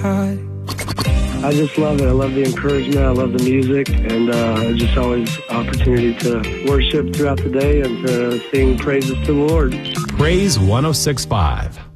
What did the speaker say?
high. I just love it. I love the encouragement. I love the music. And just always opportunity to worship throughout the day and to sing praises to the Lord. Praise 106.5.